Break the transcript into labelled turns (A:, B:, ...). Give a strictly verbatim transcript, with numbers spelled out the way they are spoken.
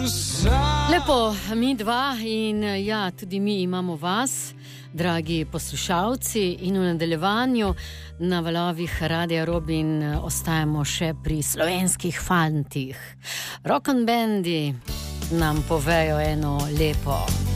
A: Lepo, mi dva in ja, tudi mi imamo vas, dragi poslušalci, in v nadaljevanju na valovih Radia Robin ostajamo še pri slovenskih fantih. Rock and bandi nam povejo eno lepo